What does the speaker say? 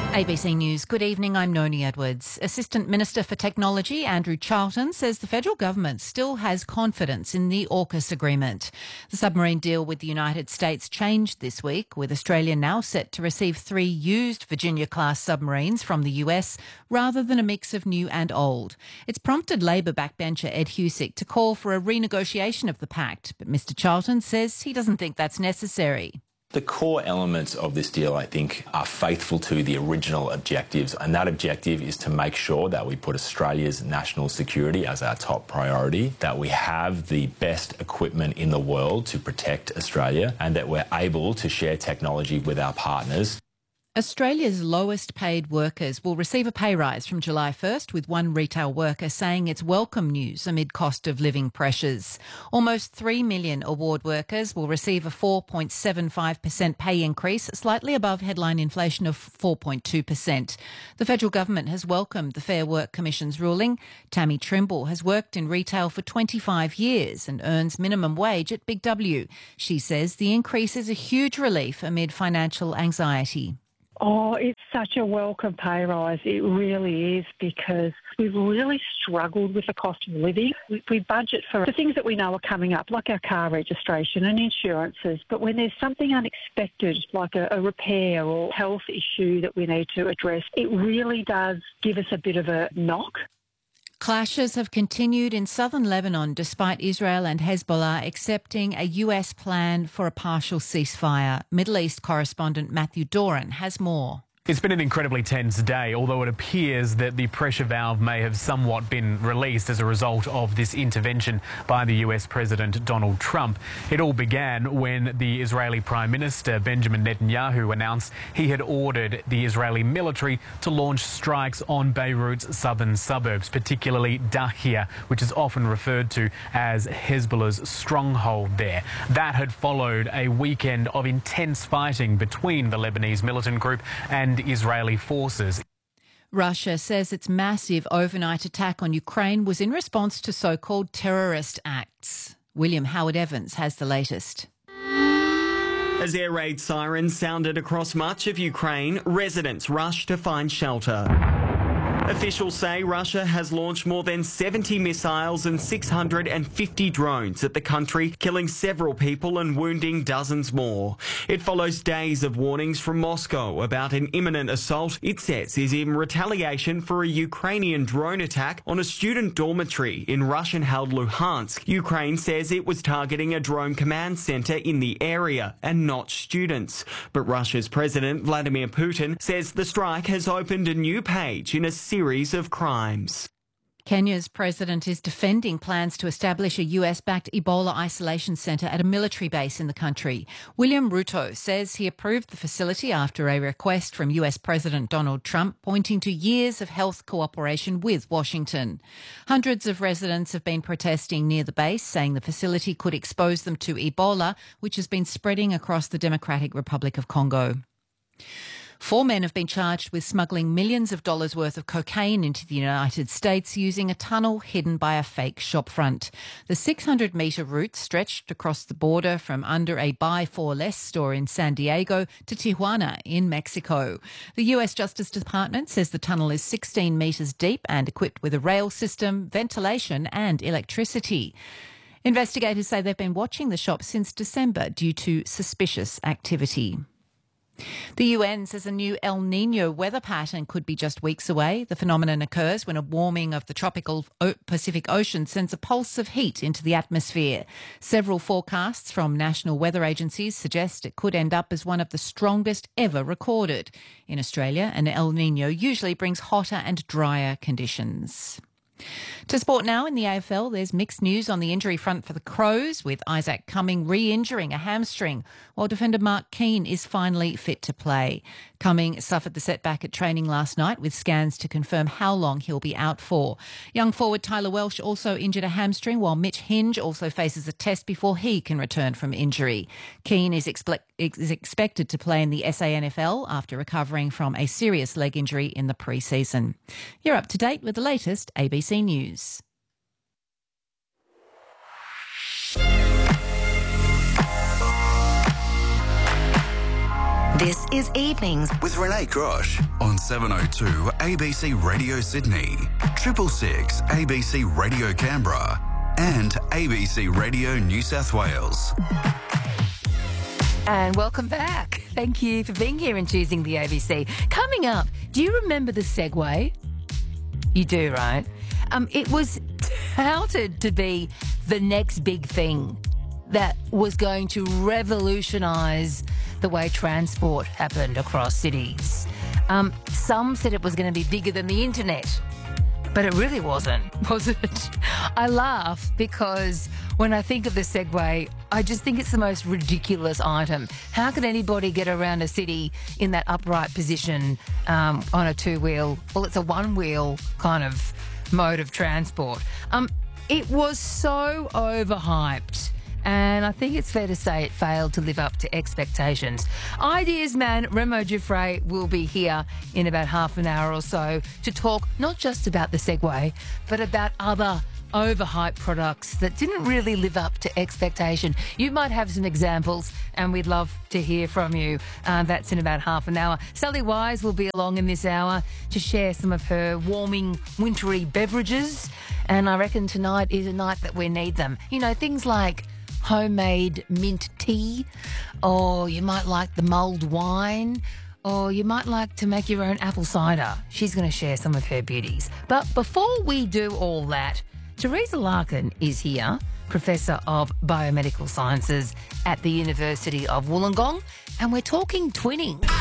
ABC News. Good evening, I'm Noni Edwards. Assistant Minister for Technology Andrew Charlton says the federal government still has confidence in the AUKUS agreement. The submarine deal with the United States changed this week, with Australia now set to receive 3 used Virginia-class submarines from the US rather than a mix of new and old. It's prompted Labor backbencher Ed Husic to call for a renegotiation of the pact, but Mr Charlton says he doesn't think that's necessary. The core elements of this deal, I think, are faithful to the original objectives, and that objective is to make sure that we put Australia's national security as our top priority, that we have the best equipment in the world to protect Australia, and that we're able to share technology with our partners. Australia's lowest paid workers will receive a pay rise from July 1st, with one retail worker saying it's welcome news amid cost of living pressures. Almost 3 million award workers will receive a 4.75% pay increase, slightly above headline inflation of 4.2%. The federal government has welcomed the Fair Work Commission's ruling. Tammy Trimble has worked in retail for 25 years and earns minimum wage at Big W. She says the increase is a huge relief amid financial anxiety. Oh, it's such a welcome pay rise. It really is, because we've really struggled with the cost of living. We budget for the things that we know are coming up, like our car registration and insurances. But when there's something unexpected, like a repair or health issue that we need to address, it really does give us a bit of a knock. Clashes have continued in southern Lebanon despite Israel and Hezbollah accepting a US plan for a partial ceasefire. Middle East correspondent Matthew Doran has more. It's been an incredibly tense day, although it appears that the pressure valve may have somewhat been released as a result of this intervention by the US President Donald Trump. It all began when the Israeli Prime Minister Benjamin Netanyahu announced he had ordered the Israeli military to launch strikes on Beirut's southern suburbs, particularly Dahia, which is often referred to as Hezbollah's stronghold there. That had followed a weekend of intense fighting between the Lebanese militant group and Israeli forces. Russia says its massive overnight attack on Ukraine was in response to so-called terrorist acts. William Howard Evans has the latest. As air raid sirens sounded across much of Ukraine, residents rushed to find shelter. Officials say Russia has launched more than 70 missiles and 650 drones at the country, killing several people and wounding dozens more. It follows days of warnings from Moscow about an imminent assault it says is in retaliation for a Ukrainian drone attack on a student dormitory in Russian-held Luhansk. Ukraine says it was targeting a drone command center in the area and not students. But Russia's President Vladimir Putin says the strike has opened a new page in a series of crimes. Kenya's president is defending plans to establish a US-backed Ebola isolation centre at a military base in the country. William Ruto says he approved the facility after a request from US President Donald Trump, pointing to years of health cooperation with Washington. Hundreds of residents have been protesting near the base, saying the facility could expose them to Ebola, which has been spreading across the Democratic Republic of Congo. 4 men have been charged with smuggling millions of dollars worth of cocaine into the United States using a tunnel hidden by a fake shopfront. The 600-metre route stretched across the border from under a Buy for Less store in San Diego to Tijuana in Mexico. The US Justice Department says the tunnel is 16 metres deep and equipped with a rail system, ventilation and electricity. Investigators say they've been watching the shop since December due to suspicious activity. The UN says a new El Niño weather pattern could be just weeks away. The phenomenon occurs when a warming of the tropical Pacific Ocean sends a pulse of heat into the atmosphere. Several forecasts from national weather agencies suggest it could end up as one of the strongest ever recorded. In Australia, an El Niño usually brings hotter and drier conditions. To sport now in the AFL, there's mixed news on the injury front for the Crows, with Isaac Cumming re-injuring a hamstring, while defender Mark Keane is finally fit to play. Cumming suffered the setback at training last night, with scans to confirm how long he'll be out for. Young forward Tyler Welsh also injured a hamstring, while Mitch Hinge also faces a test before he can return from injury. Keane is expected to play in the SANFL after recovering from a serious leg injury in the pre-season. You're up to date with the latest ABC News. This is Evenings with Renee Grosh on 702 ABC Radio Sydney, 666 ABC Radio Canberra and ABC Radio New South Wales. And welcome back. Thank you for being here and choosing the ABC. Coming up, do you remember the Segway? You do, right? It was touted to be the next big thing that was going to revolutionise the way transport happened across cities. Some said it was going to be bigger than the internet, but it really wasn't, was it? I laugh because when I think of the Segway, I just think it's the most ridiculous item. How can anybody get around a city in that upright position on a two-wheel? Well, it's a one-wheel kind of mode of transport. It was so overhyped. And I think it's fair to say it failed to live up to expectations. Ideas man Remo Giuffre will be here in about half an hour or so to talk not just about the Segway, but about other overhyped products that didn't really live up to expectation. You might have some examples and we'd love to hear from you. That's in about half an hour. Sally Wise will be along in this hour to share some of her warming, wintry beverages. And I reckon tonight is a night that we need them. You know, things like homemade mint tea, or you might like the mulled wine, or you might like to make your own apple cider. She's going to share some of her beauties. But before we do all that, Teresa Larkin is here, Professor of Biomedical Sciences at the University of Wollongong, and we're talking twinning.